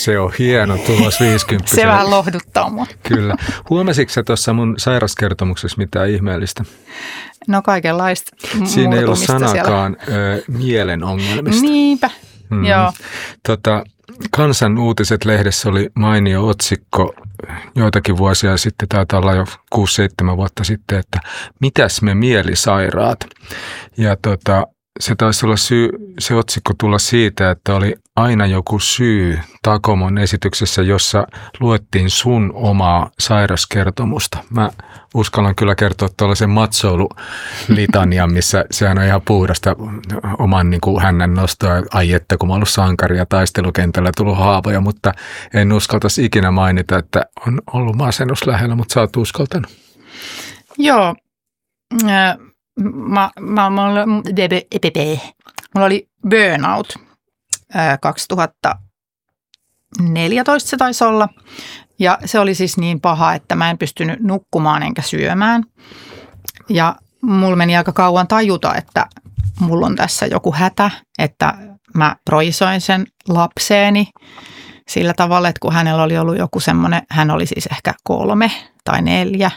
Se on hieno tulos 50. Se vähän lohduttaa mua. Kyllä. Huomasitko sä tuossa mun sairaskertomuksessa mitään ihmeellistä? No kaikenlaista Siinä ei ollut sanakaan mielen ongelmista. Niinpä, joo. Kansan uutiset-lehdessä oli mainio otsikko joitakin vuosia sitten, taitaa olla jo 6-7 vuotta sitten, että mitäs me mielisairaat. Ja se taisi olla se otsikko tulla siitä, että oli aina joku syy Takomon esityksessä, jossa luettiin sun omaa sairaskertomusta. Mä uskallan kyllä kertoa tuollaisen matsoilulitanian, missä sehän on ihan puhdasta oman niin kuin hännän nostoa. Ai että kun mä oon ollut sankari ja taistelukentällä tullut haavoja, mutta en uskaltaisi ikinä mainita, että on ollut masennus lähellä, mutta sä oot uskaltanut. Joo. Mulla oli burnout 2014 se taisi olla. Ja se oli siis niin paha, että mä en pystynyt nukkumaan enkä syömään. Ja mulla meni aika kauan tajuta, että mulla on tässä joku hätä, että mä projisoin sen lapseeni sillä tavalla, että kun hänellä oli ollut joku semmoinen, hän oli siis ehkä 3 tai 4.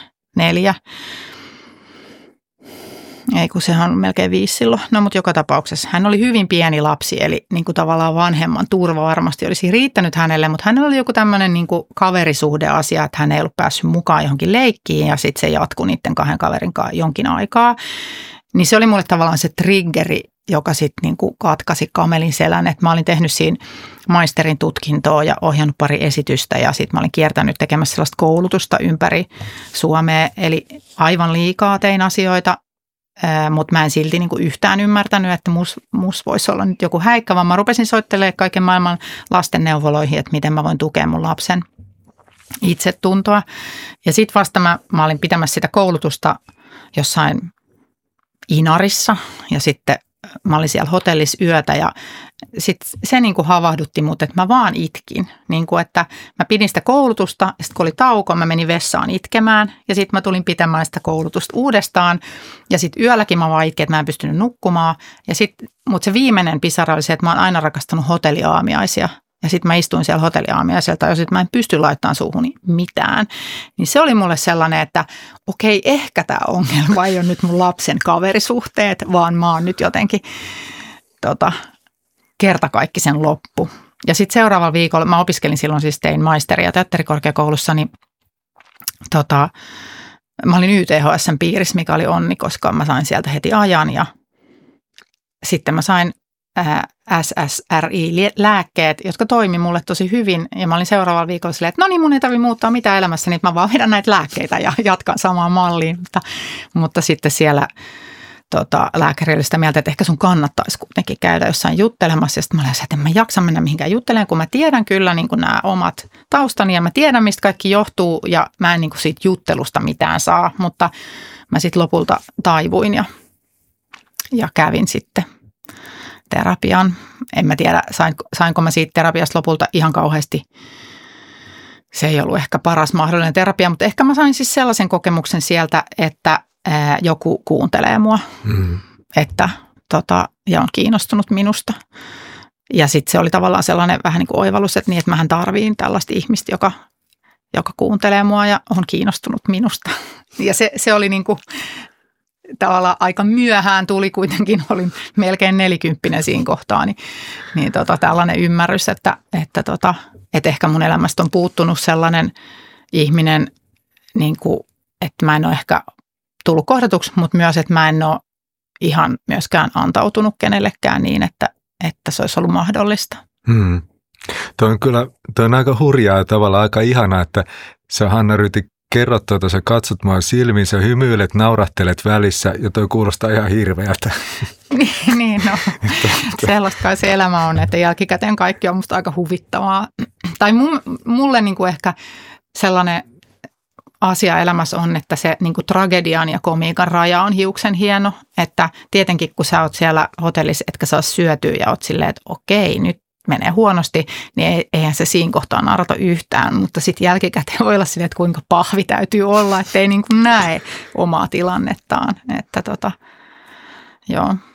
Ei kun sehän on melkein 5 silloin. No mutta joka tapauksessa hän oli hyvin pieni lapsi, eli niin kuin tavallaan vanhemman turva varmasti olisi riittänyt hänelle, mutta hänellä oli joku tämmöinen niin kuin kaverisuhdeasia, että hän ei ollut päässyt mukaan johonkin leikkiin ja sitten se jatkui niiden 2 kaverin kanssa jonkin aikaa. Niin se oli mulle tavallaan se triggeri, joka sitten niin kuin katkaisi kamelin selän, että mä olin tehnyt siinä maisterin tutkintoa ja ohjannut pari esitystä ja sitten mä olin kiertänyt tekemässä sellaista koulutusta ympäri Suomea, eli aivan liikaa tein asioita. Mutta mä en silti niinku yhtään ymmärtänyt, että mus voisi olla nyt joku häikkä, vaan mä rupesin soittelemaan kaiken maailman lastenneuvoloihin, että miten mä voin tukea mun lapsen itsetuntoa. Ja sitten vasta mä olin pitämässä sitä koulutusta jossain Inarissa ja sitten mä olin siellä hotellissa yötä ja sitten se niinku havahdutti mut, että mä vaan itkin. Niinku, että mä pidin sitä koulutusta ja sitten kun oli tauko, mä menin vessaan itkemään ja sitten mä tulin pitämään sitä koulutusta uudestaan. Ja sitten yölläkin mä vaan itkin, että mä en pystynyt nukkumaan. Mutta se viimeinen pisara oli se, että mä oon aina rakastanut hotelliaamiaisia. Ja sitten mä istuin siellä hotelliaamiaiselta ja sitten mä en pysty laittamaan suuhuni mitään. Niin se oli mulle sellainen, että okei, ehkä tämä ongelma ei ole nyt mun lapsen kaverisuhteet, vaan mä oon nyt jotenkin kertakaikkisen loppu. Ja sitten seuraavalla viikolla, mä opiskelin silloin siis tein maisteria teatterikorkeakoulussa, niin mä olin YTHS:n piirissä, mikä oli onni, koska mä sain sieltä heti ajan ja sitten mä sain SSRI-lääkkeet, jotka toimi mulle tosi hyvin. Ja mä olin seuraavalla viikolla silleen, että no niin, mun ei tarvitse muuttaa mitään elämässä, niin mä vaan vedän näitä lääkkeitä ja jatkan samaan malliin. Mutta sitten siellä lääkäri oli sitä mieltä, että ehkä sun kannattaisi kuitenkin käydä jossain juttelemassa. Ja sitten mä olin, että en mä jaksa mennä mihinkään juttelemaan, kun mä tiedän kyllä niin kuin nämä omat taustani ja mä tiedän, mistä kaikki johtuu ja mä en niin kuin siitä juttelusta mitään saa. Mutta mä sitten lopulta taivuin ja kävin sitten terapian. En mä tiedä, sainko mä siitä terapiasta lopulta ihan kauheasti. Se ei ollut ehkä paras mahdollinen terapia, mutta ehkä mä sain siis sellaisen kokemuksen sieltä, että joku kuuntelee mua, ja on kiinnostunut minusta. Ja sitten se oli tavallaan sellainen vähän niin kuin oivallus, että mähän tarviin tällaista ihmistä, joka kuuntelee mua ja on kiinnostunut minusta. Ja se oli niin kuin tavallaan aika myöhään tuli kuitenkin, olin melkein 40 siinä kohtaa, niin tällainen ymmärrys, että ehkä mun elämästä on puuttunut sellainen ihminen, niin kuin, että mä en ole ehkä tullut kohdatuksi, mutta myös, että mä en ole ihan myöskään antautunut kenellekään niin, että se olisi ollut mahdollista. Toi on aika hurjaa ja tavallaan aika ihanaa, että sä Hanna Ryti kerrot sä katsot mua silmiin, sä hymyilet, naurahtelet välissä ja toi kuulostaa ihan hirveältä. Niin, no sellaista kai se elämä on, että jälkikäteen kaikki on musta aika huvittavaa. Tai mulle niin kuin ehkä sellainen asia elämässä on, että se niin kuin tragedian ja komiikan raja on hiuksen hieno. Että tietenkin kun sä oot siellä hotellissa, etkä saa syötyä ja oot silleen, että okei, nyt menee huonosti, niin eihän se siinä kohtaa naurata yhtään. Mutta sitten jälkikäteen voi olla silleen, että kuinka pahvi täytyy olla, ettei niin kuin näe omaa tilannettaan. Että joo.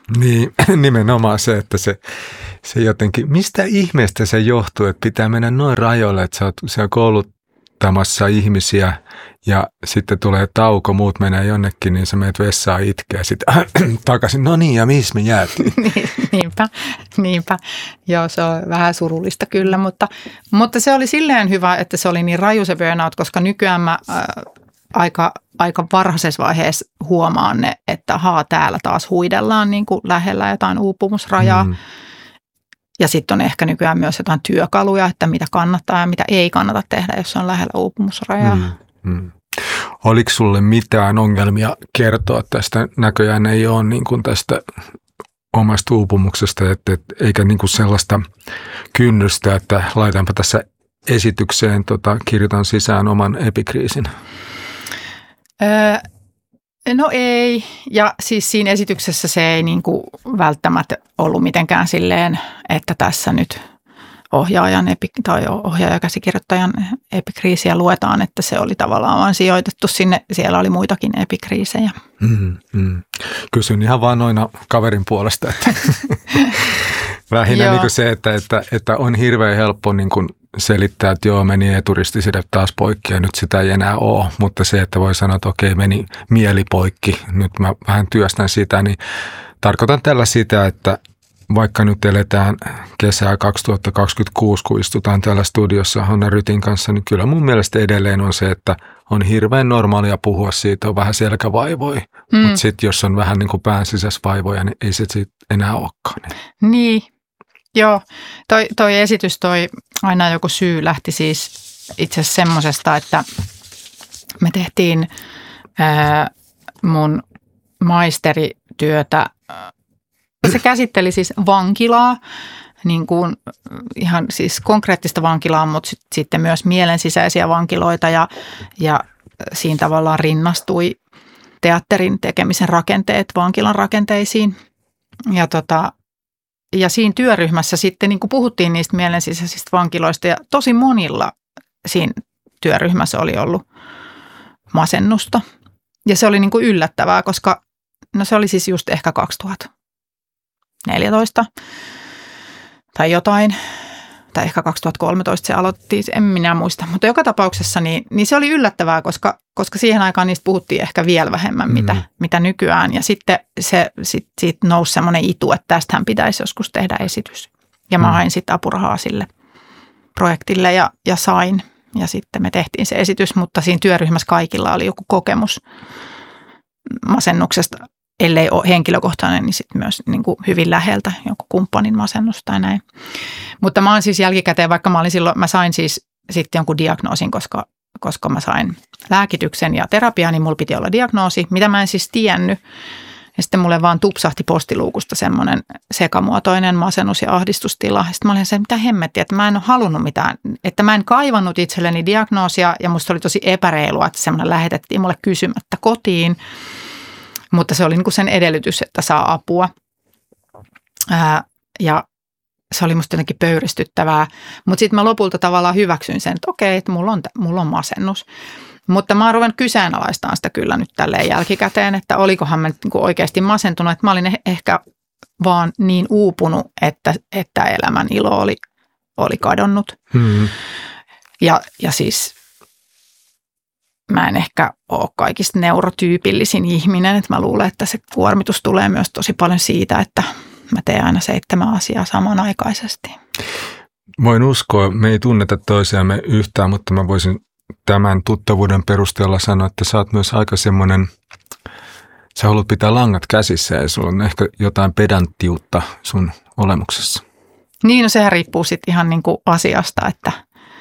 Niin, nimenomaan se, että se jotenkin, mistä ihmeestä se johtuu, että pitää mennä noin rajoille, että sä oot siellä kouluttamassa ihmisiä ja sitten tulee tauko, muut menee jonnekin, niin sä menet vessaan itkeä ja sitten takaisin, no niin, ja missä me jäätiin? Niinpä. Joo, se on vähän surullista kyllä, mutta se oli silleen hyvä, että se oli niin raju se burnout, koska nykyään mä aika varhaisessa vaiheessa huomaan ne, että täällä taas huidellaan niin kuin lähellä jotain uupumusrajaa. Ja sitten on ehkä nykyään myös jotain työkaluja, että mitä kannattaa ja mitä ei kannata tehdä, jos on lähellä uupumusrajaa. Oliko sulle mitään ongelmia kertoa tästä? Näköjään ei ole niin kuin tästä omasta uupumuksesta, eikä niin kuin sellaista kynnystä, että laitanpa tässä esitykseen, kirjoitan sisään oman epikriisin. No ei, ja siis siinä esityksessä se ei niin kuin välttämättä ollut mitenkään silleen, että tässä nyt ohjaajakäsikirjoittajan epikriisiä luetaan, että se oli tavallaan vaan sijoitettu sinne, siellä oli muitakin epikriisejä. Kysyn ihan vaan noina kaverin puolesta, että lähinnä niin kuin se, että on hirveän helppo niin kuin selittää, että joo, meni eturistiside taas poikki ja nyt sitä ei enää ole, mutta se, että voi sanoa, että okei, meni mieli poikki, nyt mä vähän työstän sitä, niin tarkoitan tällä sitä, että vaikka nyt eletään kesää 2026, kun istutaan täällä studiossa Hanna Rytin kanssa, niin kyllä mun mielestä edelleen on se, että on hirveän normaalia puhua siitä, on vähän selkävaivoja, mutta sitten jos on vähän niin kuin pään sisässä vaivoja, niin ei se siitä enää olekaan. Niin. Joo, toi esitys, aina joku syy lähti siis itse asiassa semmosesta, että me tehtiin mun maisterityötä. Se käsitteli siis vankilaa, niin kuin ihan siis konkreettista vankilaa, mutta sitten myös mielensisäisiä vankiloita ja siinä tavallaan rinnastui teatterin tekemisen rakenteet vankilan rakenteisiin. Ja siinä työryhmässä sitten niin kuin puhuttiin niistä mielensisäisistä vankiloista ja tosi monilla siinä työryhmässä oli ollut masennusta. Ja se oli niin kuin yllättävää, koska se oli siis just ehkä 2014 tai jotain, tai ehkä 2013 se aloitettiin, en minä muista. Mutta joka tapauksessa niin se oli yllättävää, koska siihen aikaan niistä puhuttiin ehkä vielä vähemmän, mitä nykyään. Ja sitten siitä nousi semmoinen itu, että tästähän pitäisi joskus tehdä esitys. Ja mä hain sitten apurahaa sille projektille ja sain. Ja sitten me tehtiin se esitys, mutta siinä työryhmässä kaikilla oli joku kokemus masennuksesta, ellei ole henkilökohtainen, niin sitten myös niin kuin hyvin läheltä joku kumppanin masennus tai näin. Mutta mä oon siis jälkikäteen, vaikka mä sain siis sitten jonkun diagnoosin, koska mä sain lääkityksen ja terapiaa, niin mulla piti olla diagnoosi, mitä mä en siis tiennyt. Ja sitten mulle vaan tupsahti postiluukusta semmoinen sekamuotoinen masennus- ja ahdistustila. Sitten mä olin se, mitä hemmettiä, että mä en ole halunnut mitään, että mä en kaivannut itselleni diagnoosia ja musta oli tosi epäreilua, että semmoinen lähetettiin mulle kysymättä kotiin. Mutta se oli niin kuin sen edellytys, että saa apua. Ja se oli musta jotenkin pöyristyttävää. Mutta sitten mä lopulta tavallaan hyväksyin sen, että okei, että mulla on masennus. Mutta mä oon ruvennut kyseenalaistamaan sitä kyllä nyt tälleen jälkikäteen, että olikohan mä niin kuin oikeasti masentunut. Että mä olin ehkä vaan niin uupunut, että elämän ilo oli kadonnut. Ja siis mä en ehkä ole kaikista neurotyypillisin ihminen, että mä luulen, että se kuormitus tulee myös tosi paljon siitä, että mä teen aina 7 asiaa samanaikaisesti. Voin uskoa, me ei tunneta toisiamme yhtään, mutta mä voisin tämän tuttavuuden perusteella sanoa, että sä oot myös aika semmoinen, sä haluat pitää langat käsissä ja sulla on ehkä jotain pedanttiutta sun olemuksessa. Niin, no sehän riippuu sitten ihan niin kuin asiasta, että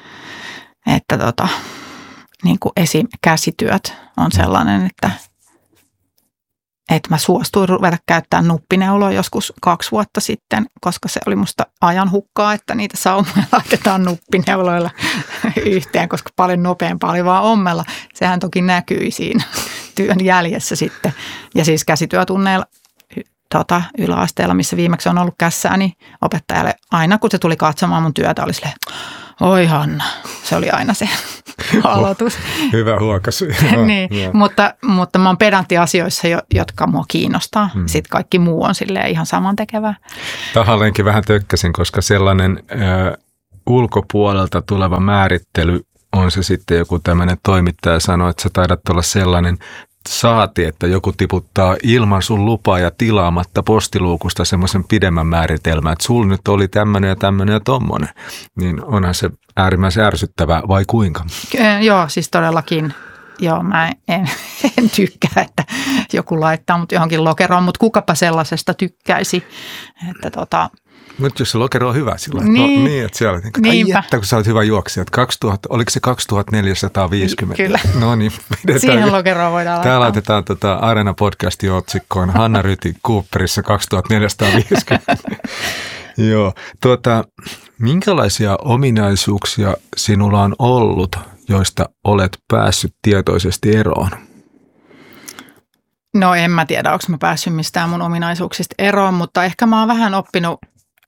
niin kuin esim. Käsityöt on sellainen, että mä suostuin ruveta käyttämään nuppineuloa joskus 2 vuotta sitten, koska se oli musta ajan hukkaa, että niitä saumoja laitetaan nuppineuloilla yhteen, koska paljon nopeampaa oli vaan ommella. Sehän toki näkyi siinä työn jäljessä sitten. Ja siis käsityötunneilla yläasteella, missä viimeksi on ollut kässää, niin opettajalle aina kun se tuli katsomaan mun työtä, oli silleen, oi Hanna, se oli aina se. aloitus. Hyvä huokasu. Niin, mutta mä oon pedantti asioissa, jotka mua kiinnostaa. Sitten kaikki muu on silleen ihan samantekevää. Tahalleenkin vähän tökkäsin, koska sellainen ulkopuolelta tuleva määrittely on se sitten joku tämmöinen toimittaja sanoo, että sä taidat olla sellainen saati, että joku tiputtaa ilman sun lupaa ja tilaamatta postiluukusta semmoisen pidemmän määritelmän, että sulla nyt oli tämmöinen ja tommonen. Niin onhan se äärimmäisen ärsyttävää, vai kuinka? Joo, siis todellakin. Joo, mä en tykkää, että joku laittaa mut johonkin lokeroon, mutta kukapa sellaisesta tykkäisi, että Mutta jos se lokero on hyvä silloin. Niin. No niin, että siellä ai että kun sä olet hyvä juoksija. 2000, oliko se 2450? Kyllä. No niin, pidetään. Siihen lokeroon voidaan laittaa. Tää laitetaan Areena-podcastin otsikkoon Hanna Ryti Cooperissa 2450. Joo. Minkälaisia ominaisuuksia sinulla on ollut, joista olet päässyt tietoisesti eroon? No en mä tiedä, onko mä päässyt mistään mun ominaisuuksista eroon, mutta ehkä mä oon vähän oppinut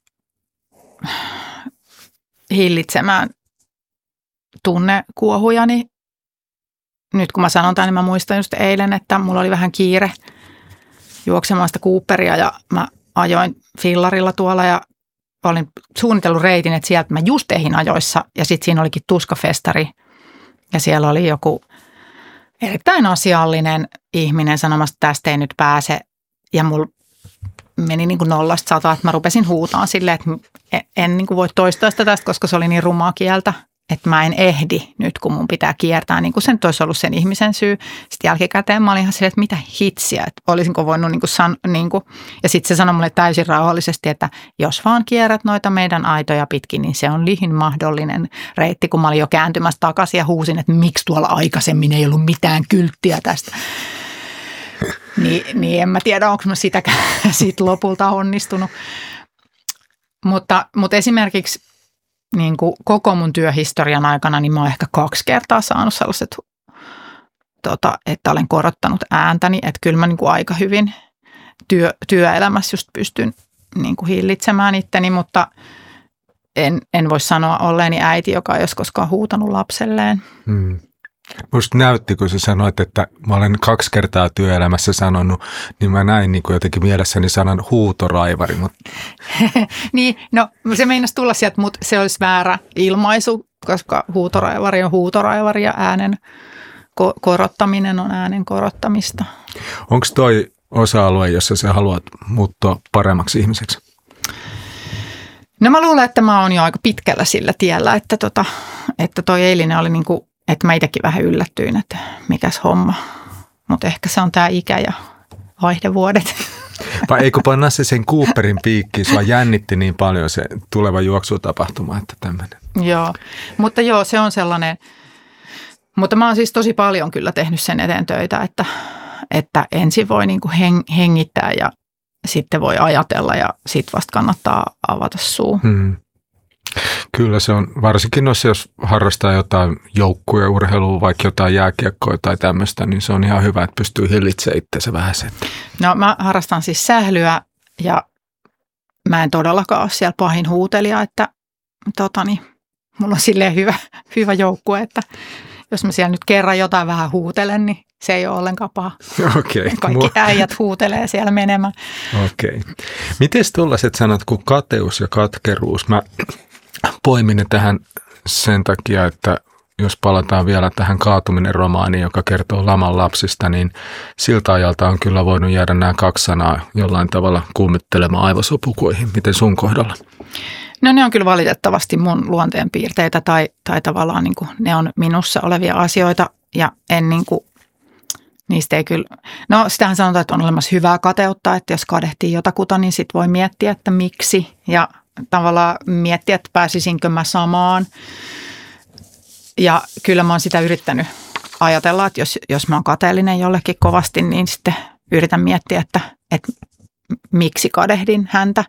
hillitsemään tunnekuohujani. Nyt kun mä sanon tämän, niin mä muistan just eilen, että mulla oli vähän kiire juoksemaan sitä Cooperia ja mä ajoin fillarilla tuolla ja olin suunnitellut reitin, että sieltä mä just ehdin ajoissa ja sitten siinä olikin tuskafestari ja siellä oli joku erittäin asiallinen ihminen sanomassa, että tästä ei nyt pääse ja mulla meni niin kuin 0-100, että mä rupesin huutaan silleen, että en niin kuin voi toistaa sitä tästä, koska se oli niin rumaa kieltä, että mä en ehdi nyt, kun mun pitää kiertää, niin kuin sen olisi ollut sen ihmisen syy. Sitten jälkikäteen mä olin ihan silleen, että mitä hitsiä, että olisinko voinut ja sitten se sanoi mulle täysin rauhallisesti, että jos vaan kierrät noita meidän aitoja pitkin, niin se on lihin mahdollinen reitti, kun mä olin jo kääntymässä takaisin ja huusin, että miksi tuolla aikaisemmin ei ollut mitään kylttiä tästä. Niin en mä tiedä, onko mä sitäkään siitä lopulta onnistunut. Mutta esimerkiksi niin kuin koko mun työhistorian aikana, niin mä oon ehkä 2 kertaa saanut sellaiset, että olen korottanut ääntäni. Että kyllä mä niin kuin aika hyvin työelämässä just pystyn niin kuin hillitsemään itteni, mutta en voi sanoa olleeni äiti, joka ei olisi koskaan huutanut lapselleen. Musta näytti, kun sä sanoit, että mä olen 2 kertaa työelämässä sanonut, niin mä näin niin kuin jotenkin mielessäni sanan huutoraivari. Niin, no se meinasi tulla sieltä, mutta se olisi väärä ilmaisu, koska huutoraivari on huutoraivari ja äänen korottaminen on äänen korottamista. Onko toi osa-alue, jossa sä haluat muuttua paremmaksi ihmiseksi? No mä luulen, että mä oon jo aika pitkällä sillä tiellä, että toi eilinen oli niin kuin että mä itsekin vähän yllättyin, että mikäs homma. Mutta ehkä se on tämä ikä ja vaihdevuodet. Vai eikö panna se sen Cooperin piikkiin? Sua jännitti niin paljon se tuleva juoksutapahtuma, että tämmöinen. Joo, mutta se on sellainen. Mutta mä oon siis tosi paljon kyllä tehnyt sen eteen töitä, että ensin voi niinku hengittää ja sitten voi ajatella ja sitten vasta kannattaa avata suu. Kyllä se on, varsinkin jos harrastaa jotain joukkueurheilua, vaikka jotain jääkiekkoa tai tämmöistä, niin se on ihan hyvä, että pystyy hillitsemään itseänsä vähän sen. No mä harrastan siis sählyä ja mä en todellakaan ole siellä pahin huutelija, että mulla on silleen hyvä joukkue, että jos mä siellä nyt kerran jotain vähän huutelen, niin se ei ole ollenkaan paha. Okay. Kaikki äijät huutelee siellä menemään. Okei. Mites tuollaiset sanat kuin kateus ja katkeruus? Mä poimin ne tähän sen takia, että jos palataan vielä tähän Kaatuminen-romaaniin, joka kertoo laman lapsista, niin siltä ajalta on kyllä voinut jäädä nämä 2 sanaa jollain tavalla kummittelemaan aivosopukoihin. Miten sun kohdalla? No ne on kyllä valitettavasti mun luonteenpiirteitä tai tavallaan niin kuin ne on minussa olevia asioita ja en niin kuin, niistä ei kyllä, no sitähän sanotaan, että on olemassa hyvää kateutta, että jos kadehtii jotakuta, niin sit voi miettiä, että miksi ja tavallaan miettiä, että pääsisinkö mä samaan. Ja kyllä mä oon sitä yrittänyt ajatella, että jos mä oon kateellinen jollekin kovasti, niin sitten yritän miettiä, että miksi kadehdin häntä.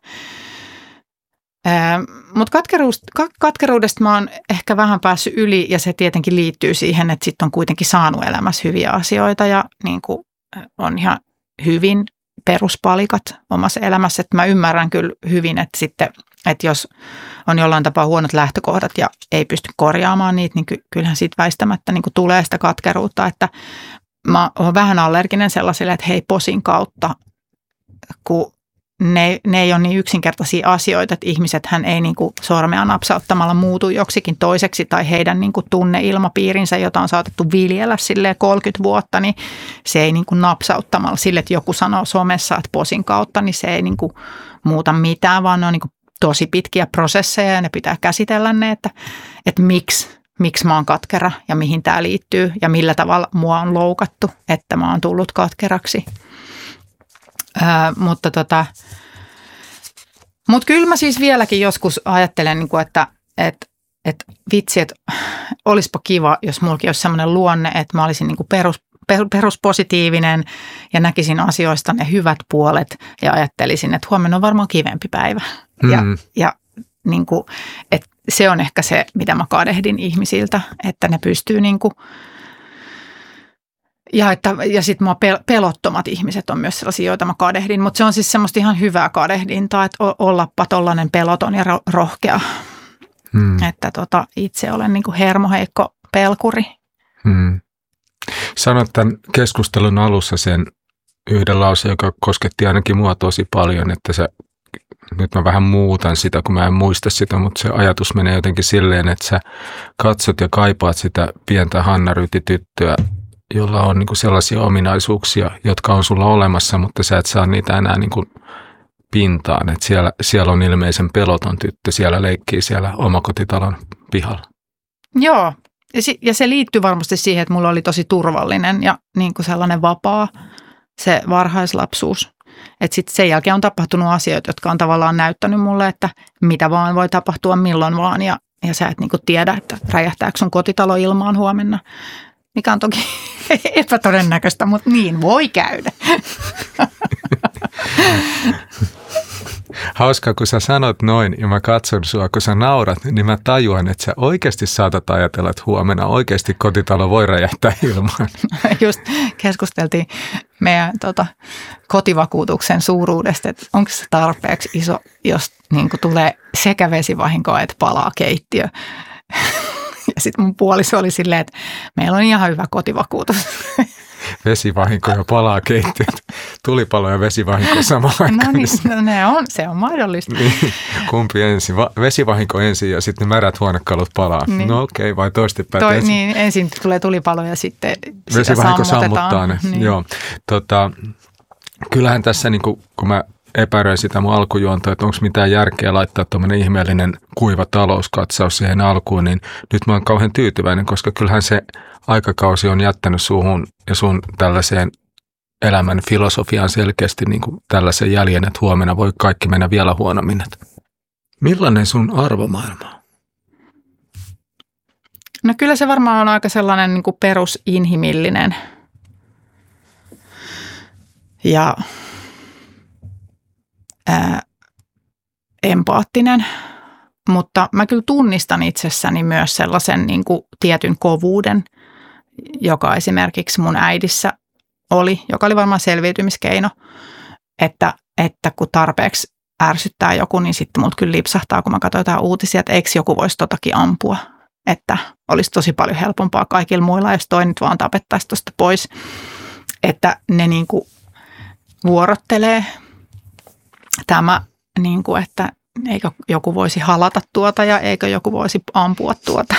Mutta katkeruudesta mä oon ehkä vähän päässyt yli ja se tietenkin liittyy siihen, että sitten on kuitenkin saanut elämässä hyviä asioita ja niin kuin on ihan hyvin peruspalikat omassa elämässä. Että mä ymmärrän kyllä hyvin, että sitten Että jos on jollain tapaa huonot lähtökohdat ja ei pysty korjaamaan niitä, niin kyllähän siitä väistämättä niin kuin tulee sitä katkeruutta, että mä oon vähän allerginen sellaisille, että hei posin kautta, kun ne ei ole niin yksinkertaisia asioita, että ihmisethän ei niin kuin sormea napsauttamalla muutu joksikin toiseksi tai heidän niin kuin tunneilmapiirinsä, jota on saatettu viljellä silleen 30 vuotta, niin se ei niin kuin napsauttamalla sille, että joku sanoo somessa, että posin kautta, niin se ei niin kuin muuta mitään, vaan ne on niin kuin tosi pitkiä prosesseja ja ne pitää käsitellä ne, että miksi mä oon katkera ja mihin tämä liittyy ja millä tavalla mua on loukattu, että mä oon tullut katkeraksi. Mutta kyllä mä siis vieläkin joskus ajattelen, että vitsi, että olisipa kiva, jos mullakin olisi sellainen luonne, että mä olisin peruspositiivinen ja näkisin asioista ne hyvät puolet ja ajattelisin, että huomenna on varmaan kivempi päivä. Ja niin kuin, että se on ehkä se, mitä mä kadehdin ihmisiltä, että ne pystyy niin kuin, ja sitten mua pelottomat ihmiset on myös sellaisia, joita mä kadehdin, mutta se on siis semmoista ihan hyvää kadehdintaa, että ollapa tollainen peloton ja rohkea, että itse olen niin kuin hermoheikko pelkuri. Sanoit tämän keskustelun alussa sen yhden lauseen, joka kosketti ainakin mua tosi paljon, että nyt mä vähän muutan sitä, kun mä en muista sitä, mutta se ajatus menee jotenkin silleen, että sä katsot ja kaipaat sitä pientä Hanna-Ryti-tyttöä, jolla on niinku sellaisia ominaisuuksia, jotka on sulla olemassa, mutta sä et saa niitä enää niinku pintaan. Että siellä on ilmeisen peloton tyttö, siellä leikkii siellä omakotitalon pihalla. Joo, ja se liittyy varmasti siihen, että mulla oli tosi turvallinen ja niinku sellainen vapaa se varhaislapsuus. Että sitten sen jälkeen on tapahtunut asioita, jotka on tavallaan näyttänyt mulle, että mitä vaan voi tapahtua milloin vaan. Ja sä et niinku tiedä, että räjähtääkö sun kotitalo ilmaan huomenna. Mikä on toki epätodennäköistä, mutta niin voi käydä. Hauska, kun sä sanot noin ja mä katson sua, kun sä naurat, niin mä tajuan, että sä oikeasti saatat ajatella, että huomenna oikeasti kotitalo voi räjähtää ilmaan. Just keskusteltiin meidän kotivakuutuksen suuruudesta, että onko se tarpeeksi iso, jos niin kuin tulee sekä vesivahinkoa että palaa keittiö. Ja sitten mun puoliso oli silleen, että meillä on ihan hyvä kotivakuutus. Vesivahinko ja palaa keittiöt. Tulipalo ja vesivahinko samalla aikaan. No se on mahdollista. Niin, kumpi ensin? Vesivahinko ensin ja sitten märät huonekalut palaa. Niin. No okei, vai toistepäin? Niin, ensin tulee tulipalo ja sitten vesivahinko sammuttaa ne. Niin. Joo. Kyllähän tässä, niin kun mä epäröin sitä mun alkujuontoa, että onko mitään järkeä laittaa tuommoinen ihmeellinen kuiva talouskatsaus siihen alkuun, niin nyt mä oon kauhean tyytyväinen, koska kyllähän se aikakausi on jättänyt suhun ja sun tällaiseen elämän filosofiaan selkeästi niin kuin tällaisen jäljen, että huomenna voi kaikki mennä vielä huonommin. Millainen sun arvomaailma on? No kyllä se varmaan on aika sellainen niin kuin perusinhimillinen ja empaattinen, mutta mä kyllä tunnistan itsessäni myös sellaisen niin kuin tietyn kovuuden, joka esimerkiksi mun äidissä oli, joka oli varmaan selviytymiskeino, että kun tarpeeksi ärsyttää joku, niin sitten multa kyllä lipsahtaa, kun mä katsoin jotain uutisia, että eikö joku voisi totakin ampua, että olisi tosi paljon helpompaa kaikilla muilla, jos toi nyt vaan tapettaisi tuosta pois, että ne niin kuin vuorottelee tämä, niin kuin, että eikö joku voisi halata tuota ja eikö joku voisi ampua tuota.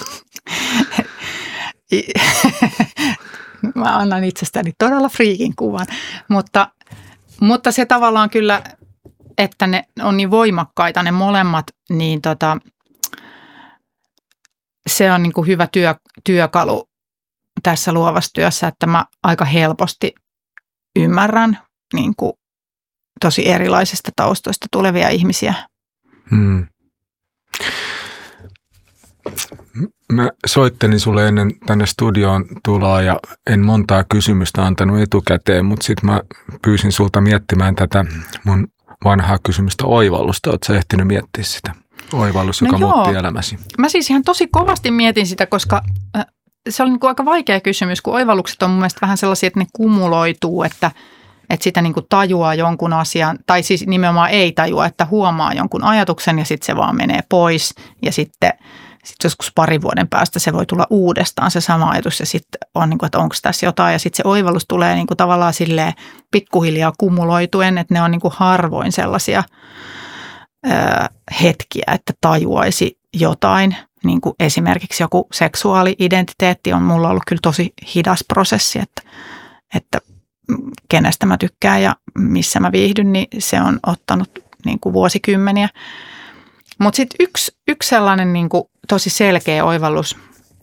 Mä annan itsestäni todella friikin kuvan, mutta se tavallaan kyllä, että ne on niin voimakkaita ne molemmat, niin se on niin kuin hyvä työkalu tässä luovassa työssä, että mä aika helposti ymmärrän niin kuin tosi erilaisista taustoista tulevia ihmisiä. Mä soittelin sulle ennen tänne studioon tuloa ja en montaa kysymystä antanut etukäteen, mutta sitten mä pyysin sulta miettimään tätä mun vanhaa kysymystä oivallusta. Ootko sä ehtinyt miettiä sitä? Oivallus, joka muutti elämäsi. Mä siis ihan tosi kovasti mietin sitä, koska se oli niin kuin aika vaikea kysymys, kun oivallukset on mun mielestä vähän sellaisia, että ne kumuloituu, että että sitä niin kuin tajuaa jonkun asian, tai siis nimenomaan ei tajua, että huomaa jonkun ajatuksen ja sitten se vaan menee pois ja sitten joskus 2 vuoden päästä se voi tulla uudestaan se sama ajatus ja sitten on niin kuin, että onko tässä jotain ja sitten se oivallus tulee niin kuin tavallaan silleen pikkuhiljaa kumuloituen, että ne on niin kuin harvoin sellaisia hetkiä, että tajuaisi jotain. Niin kuin esimerkiksi joku seksuaali-identiteetti on mulla ollut kyllä tosi hidas prosessi, että kenestä mä tykkään ja missä mä viihdyn, niin se on ottanut niin kuin vuosikymmeniä. Mutta sitten yksi sellainen niin kuin tosi selkeä oivallus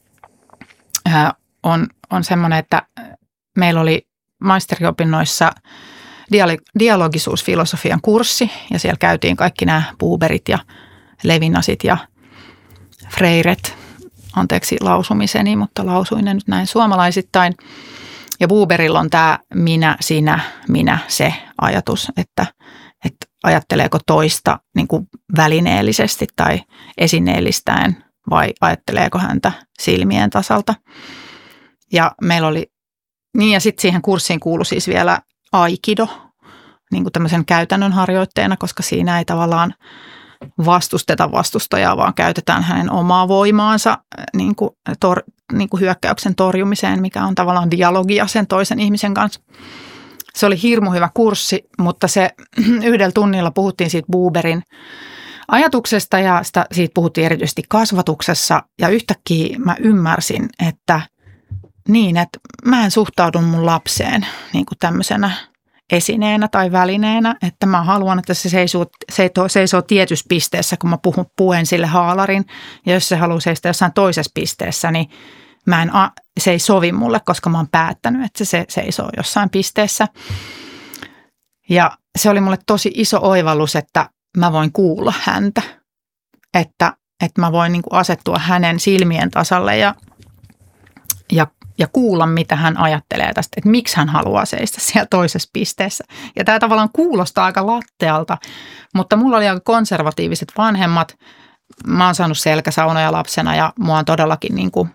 on semmoinen, että meillä oli maisteriopinnoissa dialogisuusfilosofian kurssi ja siellä käytiin kaikki nämä Buberit ja Levinasit ja Freiret, anteeksi lausumiseni, mutta lausuin ne nyt näin suomalaisittain. Ja Buberilla on tämä minä, sinä, minä, se ajatus, että ajatteleeko toista niin kuin välineellisesti tai esineellistäen vai ajatteleeko häntä silmien tasalta. Ja meillä oli, niin ja sitten siihen kurssiin kuului siis vielä aikido niin kuin tämmöisen käytännön harjoitteena, koska siinä ei tavallaan vastusteta vastustajaa, vaan käytetään hänen omaa voimaansa niin kuin hyökkäyksen torjumiseen, mikä on tavallaan dialogia sen toisen ihmisen kanssa. Se oli hirmu hyvä kurssi, mutta se 1 tunnilla puhuttiin siitä Buberin ajatuksesta ja siitä puhuttiin erityisesti kasvatuksessa ja yhtäkkiä mä ymmärsin, että mä en suhtaudu mun lapseen niin kuin tämmöisenä esineenä tai välineenä, että mä haluan, että se seisoo tietyssä pisteessä, kun mä puen sille haalarin. Ja jos se haluaa seistä jossain toisessa pisteessä, niin se ei sovi mulle, koska mä oon päättänyt, että se seisoo jossain pisteessä. Ja se oli mulle tosi iso oivallus, että mä voin kuulla häntä, että mä voin niin kuin asettua hänen silmien tasalle ja kuulla, mitä hän ajattelee tästä, että miksi hän haluaa seistä siellä toisessa pisteessä. Ja tämä tavallaan kuulostaa aika lattealta, mutta mulla oli aika konservatiiviset vanhemmat. Mä oon saanut selkäsaunoja lapsena ja mua on todellakin niin kuin,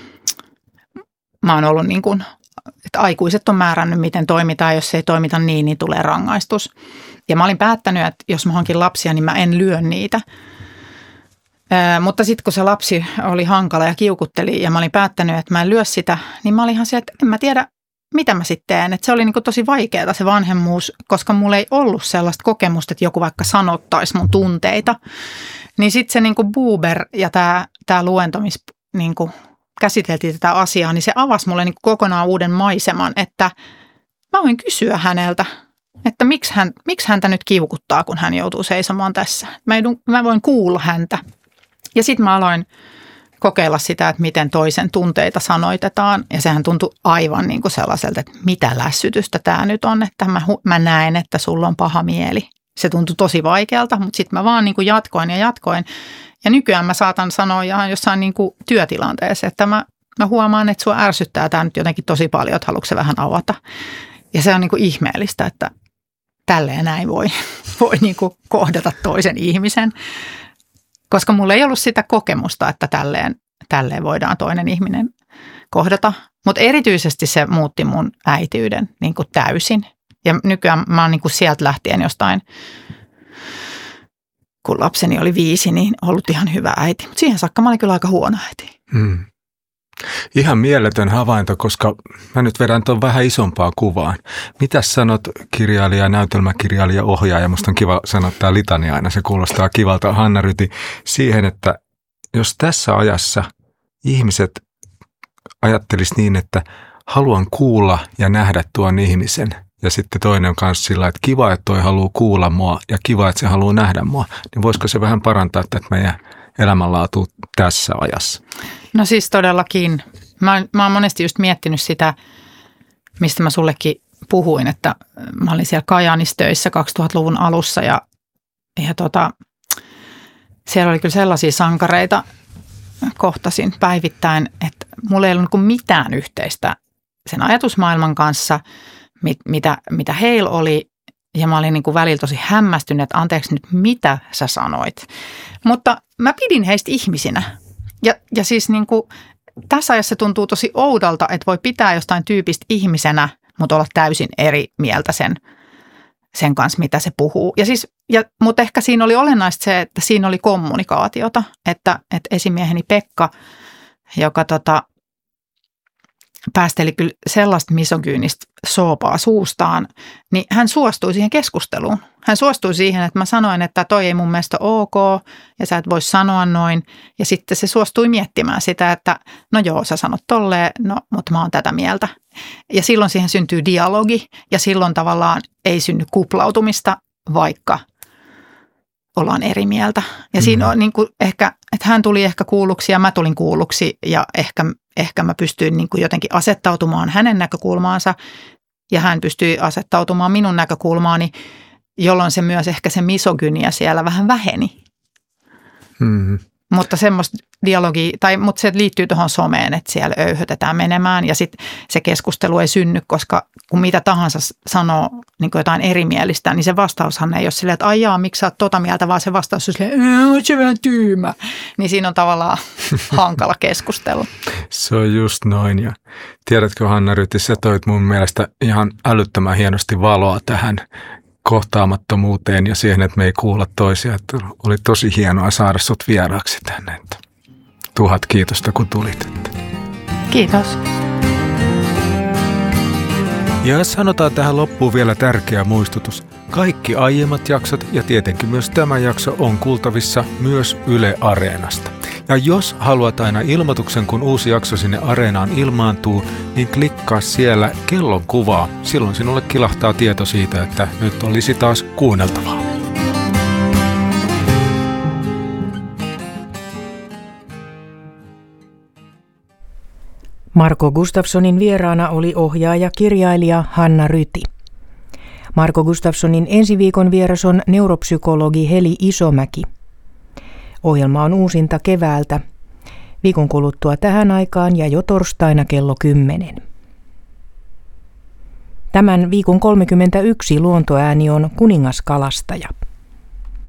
mä oon ollut niin kuin, että aikuiset on määrännyt, miten toimitaan. Jos ei toimita niin tulee rangaistus. Ja mä olin päättänyt, että jos mä hankin lapsia, niin mä en lyö niitä. Mutta sitten kun se lapsi oli hankala ja kiukutteli ja mä olin päättänyt, että mä en lyö sitä, niin mä olin ihan sieltä, että en mä tiedä, mitä mä sitten teen. Että se oli niinku tosi vaikeaa se vanhemmuus, koska mulla ei ollut sellaista kokemusta, että joku vaikka sanottaisi mun tunteita. Niin sitten se niinku Buber ja tämä luento, missä niinku käsiteltiin tätä asiaa, niin se avasi mulle niinku kokonaan uuden maiseman, että mä voin kysyä häneltä, että miksi häntä nyt kiukuttaa, kun hän joutuu seisomaan tässä. Mä voin kuulla häntä. Ja sitten mä aloin kokeilla sitä, että miten toisen tunteita sanoitetaan. Ja sehän tuntui aivan niin kuin sellaiselta, että mitä lässytystä tämä nyt on, että mä näen, että sulla on paha mieli. Se tuntui tosi vaikealta, mutta sitten mä vaan niin kuin jatkoin. Ja nykyään mä saatan sanoa jossain niin kuin työtilanteessa, että mä huomaan, että sua ärsyttää tämä nyt jotenkin tosi paljon, että haluatko se vähän avata. Ja se on niin kuin ihmeellistä, että tälleen näin voi niin kuin kohdata toisen ihmisen. Koska mulla ei ollut sitä kokemusta, että tälleen voidaan toinen ihminen kohdata. Mutta erityisesti se muutti mun äitiyden niin kuin täysin. Ja nykyään mä oon niin kuin sieltä lähtien jostain, kun lapseni oli 5, niin ollut ihan hyvä äiti. Mutta siihen saakka mä olin kyllä aika huono äiti. Ihan mieletön havainto, koska mä nyt vedän tuon vähän isompaa kuvaan. Mitäs sanot kirjailija, näytelmäkirjailija, ohjaaja? Musta on kiva sanoa tämä litania aina, se kuulostaa kivalta. Hanna Ryti, siihen, että jos tässä ajassa ihmiset ajattelis niin, että haluan kuulla ja nähdä tuon ihmisen, ja sitten toinen on kanssa sillä, että kiva, että toi haluaa kuulla mua ja kiva, että se haluaa nähdä mua, niin voisiko se vähän parantaa tätä meidän elämänlaatua tässä ajassa? No siis todellakin. Mä oon monesti just miettinyt sitä, mistä mä sullekin puhuin, että mä olin siellä Kajaanissa töissä 2000-luvun alussa ja siellä oli kyllä sellaisia sankareita, kohtasin päivittäin, että mulla ei ollut mitään yhteistä sen ajatusmaailman kanssa, mitä heillä oli. Ja mä olin niin kuin välillä tosi hämmästynyt, että anteeksi nyt, mitä sä sanoit. Mutta mä pidin heistä ihmisinä. Ja siis niin kuin tässä ajassa tuntuu tosi oudolta, että voi pitää jostain tyypistä ihmisenä, mutta olla täysin eri mieltä sen kanssa, mitä se puhuu. Mutta ehkä siinä oli olennaista se, että siinä oli kommunikaatiota, että esimieheni Pekka, joka päästeli kyllä sellaista misogyynistä soopaa suustaan, niin hän suostui siihen keskusteluun. Hän suostui siihen, että mä sanoin, että toi ei mun mielestä ole ok ja sä et voi sanoa noin. Ja sitten se suostui miettimään sitä, että no joo, sä sanot tolleen, no mutta mä oon tätä mieltä. Ja silloin siihen syntyy dialogi ja silloin tavallaan ei synny kuplautumista, vaikka ollaan eri mieltä. Ja siinä on niin kuin ehkä, että hän tuli ehkä kuulluksi ja mä tulin kuulluksi ja ehkä mä pystyin niin kuin jotenkin asettautumaan hänen näkökulmaansa ja hän pystyi asettautumaan minun näkökulmaani, jolloin se myös ehkä se misogynia siellä vähän väheni. Mm-hmm. Mutta semmoista dialogia, mutta se liittyy tuohon someen, että siellä öyhötetään menemään ja sitten se keskustelu ei synny, koska kun mitä tahansa sanoo niin kuin jotain erimielistä, niin se vastaushan ei ole silleen, että aijaa, miksi sä oot tota mieltä, vaan se vastaus on silleen, se vähän tyymä. Niin siinä on tavallaan hankala keskustelu. Se on just noin ja tiedätkö Hanna-Ryti, sä toit mun mielestä ihan älyttömän hienosti valoa tähän kohtaamattomuuteen ja siihen, että me ei kuulla toisia. Että oli tosi hienoa saada sut vieraaksi tänne. 1000 kiitosta, kun tulit. Kiitos. Ja sanotaan tähän loppuun vielä tärkeä muistutus. Kaikki aiemmat jaksot ja tietenkin myös tämä jakso on kuultavissa myös Yle Areenasta. Ja jos haluat aina ilmoituksen, kun uusi jakso sinne Areenaan ilmaantuu, niin klikkaa siellä kellon kuvaa. Silloin sinulle kilahtaa tieto siitä, että nyt olisi taas kuunneltavaa. Marko Gustafssonin vieraana oli ohjaaja-kirjailija Hanna-Ryti. Marko Gustafssonin ensi viikon vieras on neuropsykologi Heli Isomäki. Ohjelma on uusinta keväältä. Viikon kuluttua tähän aikaan ja jo torstaina kello 10. Tämän viikon 31 luontoääni on Kuningaskalastaja.